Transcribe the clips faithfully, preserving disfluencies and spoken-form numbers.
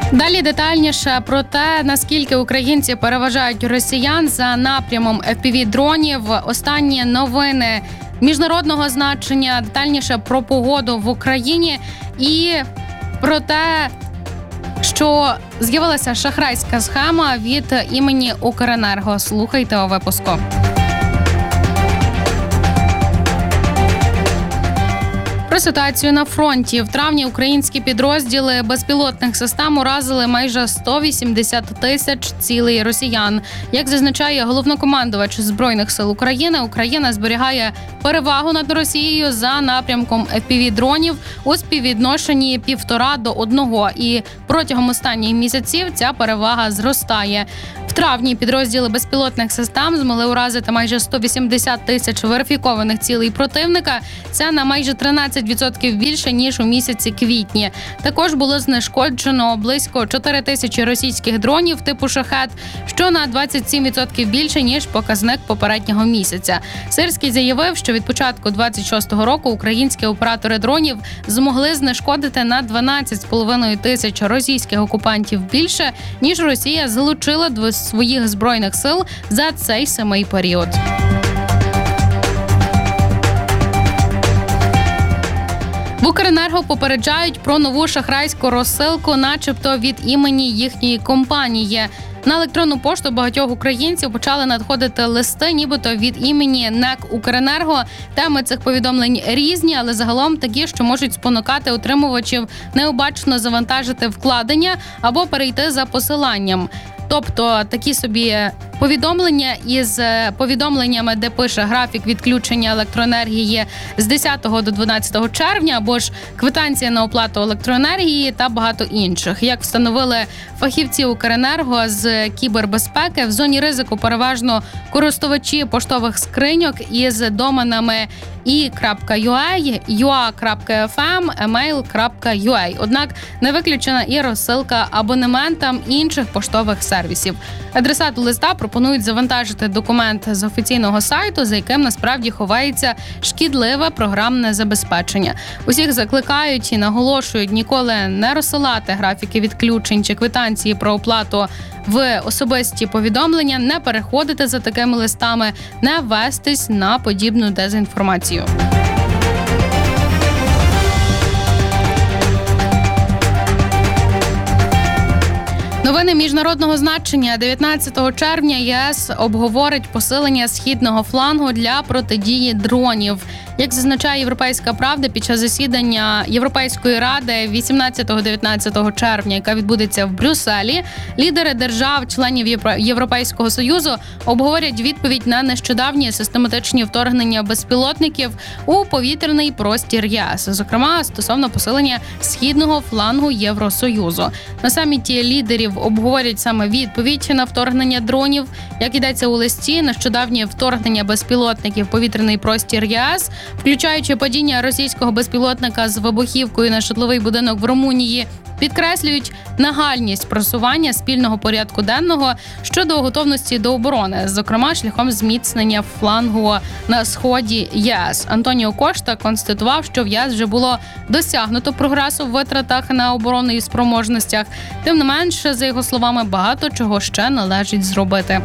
Далі детальніше про те, наскільки українці переважають росіян за напрямом еф пі ві-дронів. Останні новини міжнародного значення, детальніше про погоду в Україні і про те, що з'явилася шахрайська схема від імені Укренерго. Слухайте у випуску. Про ситуацію на фронті. В травні українські підрозділи безпілотних систем уразили майже сто вісімдесят тисяч цілей росіян. Як зазначає головнокомандувач Збройних сил України, Україна зберігає перевагу над Росією за напрямком еф пі ві-дронів у співвідношенні півтора до одного. І протягом останніх місяців ця перевага зростає. В травні підрозділи безпілотних систем змогли уразити майже сто вісімдесят тисяч верифікованих цілей противника. Це на майже тринадцять відсотків більше, ніж у місяці квітні. Також було знешкоджено близько чотири тисячі російських дронів типу «Шахед», що на двадцять сім відсотків більше, ніж показник попереднього місяця. Сирський заявив, що від початку двадцять шостого року українські оператори дронів змогли знешкодити на дванадцять з половиною тисяч російських окупантів більше, ніж Росія залучила до своїх збройних сил за цей самий період. В Укренерго попереджають про нову шахрайську розсилку, начебто від імені їхньої компанії. На електронну пошту багатьох українців почали надходити листи, нібито від імені НЕК «Укренерго». Теми цих повідомлень різні, але загалом такі, що можуть спонукати отримувачів необачно завантажити вкладення або перейти за посиланням. Тобто такі собі повідомлення із повідомленнями, де пише графік відключення електроенергії з десятого до дванадцятого червня, або ж квитанція на оплату електроенергії та багато інших. Як встановили фахівці Укренерго з кібербезпеки, в зоні ризику переважно користувачі поштових скриньок із доменами і крапка ю а, ю а крапка еф ем, емейл крапка ю а. Однак не виключена і розсилка абонементам інших поштових сервісів. Адресату листа пропонують завантажити документ з офіційного сайту, за яким насправді ховається шкідливе програмне забезпечення. Усіх закликають і наголошують ніколи не розсилати графіки відключень чи квитанції про оплату в особисті повідомлення, не переходити за такими листами, не вестись на подібну дезінформацію. Новини міжнародного значення. дев'ятнадцятого червня ЄС обговорить посилення східного флангу для протидії дронів. Як зазначає «Європейська правда», під час засідання Європейської ради вісімнадцятого-дев'ятнадцятого червня, яка відбудеться в Брюсселі, лідери держав-членів Європейського Союзу обговорять відповідь на нещодавні систематичні вторгнення безпілотників у повітряний простір ЄС, зокрема стосовно посилення східного флангу Євросоюзу. На саміті лідерів обговорять саме відповідь на вторгнення дронів. Як йдеться у листі, нещодавні вторгнення безпілотників в повітряний простір ЄС, включаючи падіння російського безпілотника з вибухівкою на житловий будинок в Румунії, підкреслюють нагальність просування спільного порядку денного щодо готовності до оборони, зокрема шляхом зміцнення флангу на сході ЄС. Антоніо Кошта констатував, що в ЄС вже було досягнуто прогресу в витратах на оборону і спроможностях. Тим не менше, за його словами, багато чого ще належить зробити.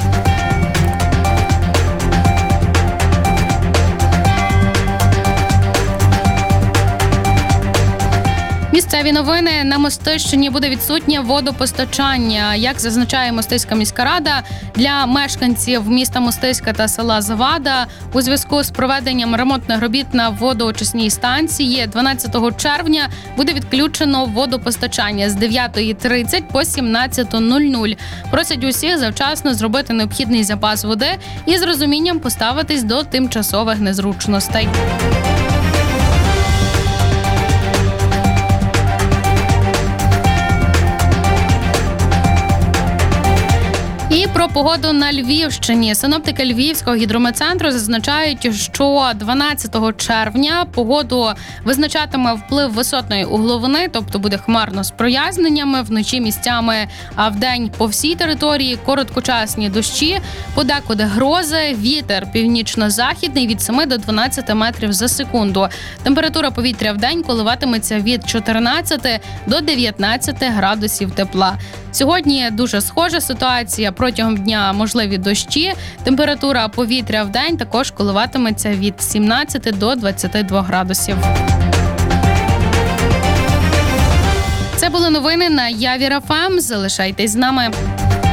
Місцеві новини. На Мостищині буде відсутнє водопостачання. Як зазначає Мостиська міська рада, для мешканців міста Мостиська та села Завада у зв'язку з проведенням ремонтних робіт на водоочисній станції дванадцятого червня буде відключено водопостачання з дев'ятої тридцять по сімнадцята нуль нуль. Просять усіх завчасно зробити необхідний запас води і з розумінням поставитись до тимчасових незручностей. І про погоду на Львівщині. Синоптики Львівського гідрометцентру зазначають, що дванадцятого червня погоду визначатиме вплив висотної угловини, тобто буде хмарно з проясненнями, вночі місцями, а вдень по всій території короткочасні дощі, подекуди грози, вітер північно-західний від семи до дванадцяти метрів за секунду. Температура повітря вдень коливатиметься від чотирнадцяти до дев'ятнадцяти градусів тепла. Сьогодні дуже схожа ситуація. Протягом дня можливі дощі. Температура повітря вдень також коливатиметься від сімнадцяти до двадцяти двох градусів. Це були новини на Явір еф ем. Залишайтесь з нами.